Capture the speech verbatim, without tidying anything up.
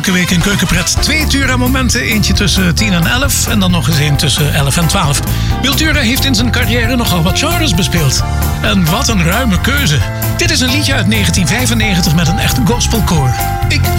Elke week in Keukenpret twee Tura-momenten. Eentje tussen tien en elf en dan nog eens één tussen elf en twaalf. Wiltura heeft in zijn carrière nogal wat genres bespeeld. En wat een ruime keuze. Dit is een liedje uit negentien vijfennegentig met een echt gospelkoor. Ik